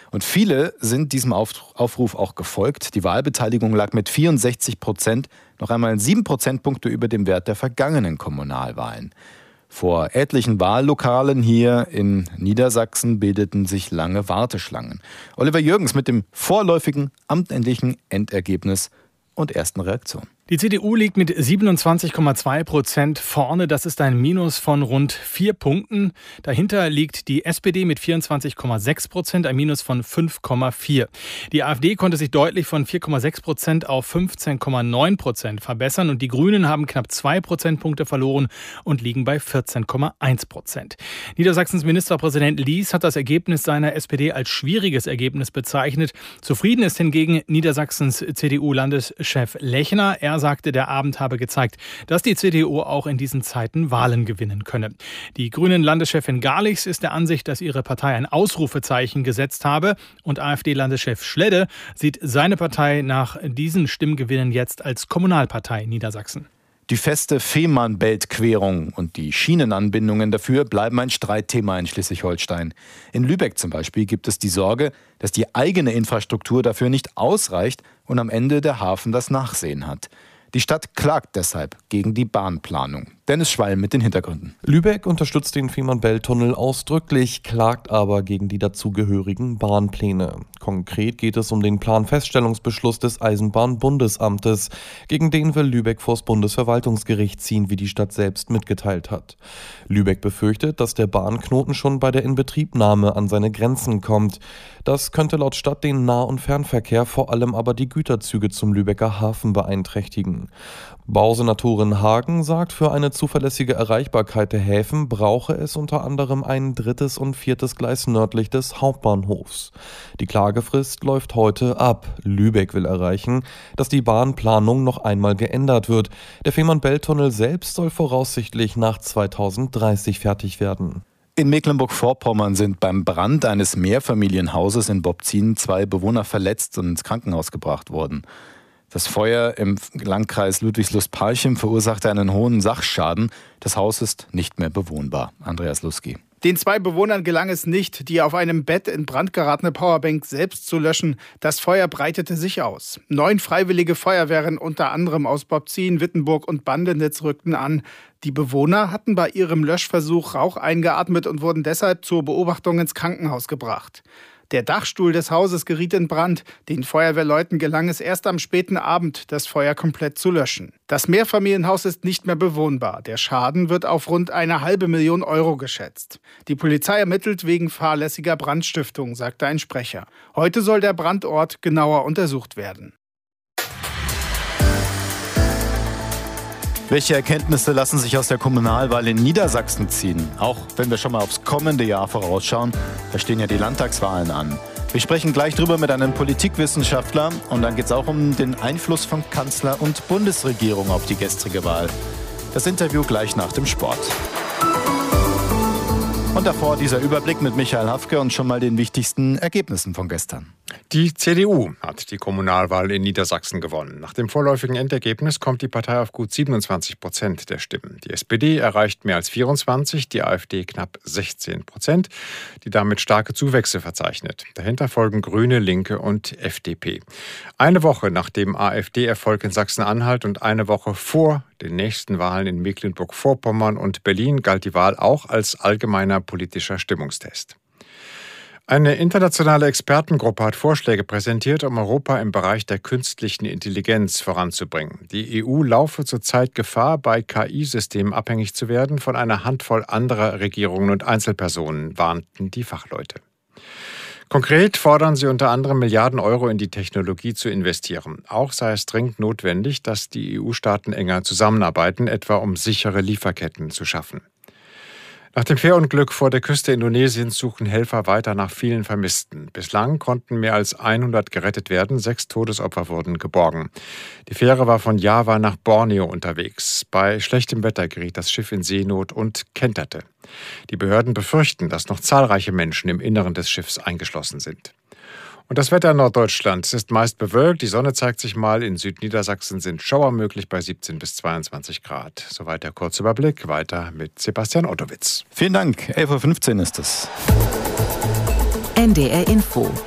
Und viele sind diesem Aufruf auch gefolgt. Die Wahlbeteiligung lag mit 64% noch einmal 7 Prozentpunkte über dem Wert der vergangenen Kommunalwahlen. Vor etlichen Wahllokalen hier in Niedersachsen bildeten sich lange Warteschlangen. Oliver Jürgens mit dem vorläufigen amtlichen Endergebnis und ersten Reaktionen. Die CDU liegt mit 27,2% vorne. Das ist ein Minus von rund 4 Punkten. Dahinter liegt die SPD mit 24,6%, ein Minus von 5,4. Die AfD konnte sich deutlich von 4,6% auf 15,9% verbessern. Und die Grünen haben knapp 2 Prozentpunkte verloren und liegen bei 14,1%. Niedersachsens Ministerpräsident Lies hat das Ergebnis seiner SPD als schwieriges Ergebnis bezeichnet. Zufrieden ist hingegen Niedersachsens CDU-Landeschef Lechner. Er sagte, der Abend habe gezeigt, dass die CDU auch in diesen Zeiten Wahlen gewinnen könne. Die Grünen-Landeschefin Garlichs ist der Ansicht, dass ihre Partei ein Ausrufezeichen gesetzt habe. Und AfD-Landeschef Schledde sieht seine Partei nach diesen Stimmgewinnen jetzt als Kommunalpartei in Niedersachsen. Die feste Fehmarnbelt-Querung und die Schienenanbindungen dafür bleiben ein Streitthema in Schleswig-Holstein. In Lübeck zum Beispiel gibt es die Sorge, dass die eigene Infrastruktur dafür nicht ausreicht und am Ende der Hafen das Nachsehen hat. Die Stadt klagt deshalb gegen die Bahnplanung. Dennis Schwall mit den Hintergründen. Lübeck unterstützt den Fehmarnbelt-Tunnel ausdrücklich, klagt aber gegen die dazugehörigen Bahnpläne. Konkret geht es um den Planfeststellungsbeschluss des Eisenbahnbundesamtes. Gegen den will Lübeck vors Bundesverwaltungsgericht ziehen, wie die Stadt selbst mitgeteilt hat. Lübeck befürchtet, dass der Bahnknoten schon bei der Inbetriebnahme an seine Grenzen kommt. Das könnte laut Stadt den Nah- und Fernverkehr, vor allem aber die Güterzüge zum Lübecker Hafen beeinträchtigen. Bausenatorin Hagen sagt, für eine zuverlässige Erreichbarkeit der Häfen brauche es unter anderem ein 3. und 4. Gleis nördlich des Hauptbahnhofs. Die Klagefrist läuft heute ab. Lübeck will erreichen, dass die Bahnplanung noch einmal geändert wird. Der Fehmarnbelt-Tunnel selbst soll voraussichtlich nach 2030 fertig werden. In Mecklenburg-Vorpommern sind beim Brand eines Mehrfamilienhauses in Bobzin 2 Bewohner verletzt und ins Krankenhaus gebracht worden. Das Feuer im Landkreis Ludwigslust-Parchim verursachte einen hohen Sachschaden. Das Haus ist nicht mehr bewohnbar. Andreas Luski. Den 2 Bewohnern gelang es nicht, die auf einem Bett in Brand geratene Powerbank selbst zu löschen. Das Feuer breitete sich aus. 9 freiwillige Feuerwehren, unter anderem aus Bobzin, Wittenburg und Bandenitz, rückten an. Die Bewohner hatten bei ihrem Löschversuch Rauch eingeatmet und wurden deshalb zur Beobachtung ins Krankenhaus gebracht. Der Dachstuhl des Hauses geriet in Brand. Den Feuerwehrleuten gelang es erst am späten Abend, das Feuer komplett zu löschen. Das Mehrfamilienhaus ist nicht mehr bewohnbar. Der Schaden wird auf rund 500.000 Euro geschätzt. Die Polizei ermittelt wegen fahrlässiger Brandstiftung, sagte ein Sprecher. Heute soll der Brandort genauer untersucht werden. Welche Erkenntnisse lassen sich aus der Kommunalwahl in Niedersachsen ziehen? Auch wenn wir schon mal aufs kommende Jahr vorausschauen, da stehen ja die Landtagswahlen an. Wir sprechen gleich drüber mit einem Politikwissenschaftler und dann geht es auch um den Einfluss von Kanzler und Bundesregierung auf die gestrige Wahl. Das Interview gleich nach dem Sport. Und davor dieser Überblick mit Michael Hafke und schon mal den wichtigsten Ergebnissen von gestern. Die CDU hat die Kommunalwahl in Niedersachsen gewonnen. Nach dem vorläufigen Endergebnis kommt die Partei auf gut 27% der Stimmen. Die SPD erreicht mehr als 24%, die AfD knapp 16%, die damit starke Zuwächse verzeichnet. Dahinter folgen Grüne, Linke und FDP. Eine Woche nach dem AfD-Erfolg in Sachsen-Anhalt und eine Woche vor den nächsten Wahlen in Mecklenburg-Vorpommern und Berlin galt die Wahl auch als allgemeiner politischer Stimmungstest. Eine internationale Expertengruppe hat Vorschläge präsentiert, um Europa im Bereich der künstlichen Intelligenz voranzubringen. Die EU laufe zurzeit Gefahr, bei KI-Systemen abhängig zu werden von einer Handvoll anderer Regierungen und Einzelpersonen, warnten die Fachleute. Konkret fordern sie unter anderem Milliarden Euro in die Technologie zu investieren. Auch sei es dringend notwendig, dass die EU-Staaten enger zusammenarbeiten, etwa um sichere Lieferketten zu schaffen. Nach dem Fährunglück vor der Küste Indonesiens suchen Helfer weiter nach vielen Vermissten. Bislang konnten mehr als 100 gerettet werden, 6 Todesopfer wurden geborgen. Die Fähre war von Java nach Borneo unterwegs. Bei schlechtem Wetter geriet das Schiff in Seenot und kenterte. Die Behörden befürchten, dass noch zahlreiche Menschen im Inneren des Schiffs eingeschlossen sind. Und das Wetter in Norddeutschland ist meist bewölkt. Die Sonne zeigt sich mal. In Südniedersachsen sind Schauer möglich bei 17 bis 22 Grad. Soweit der Kurzüberblick. Weiter mit Sebastian Ottowitz. Vielen Dank. 11.15 Uhr ist es. NDR Info.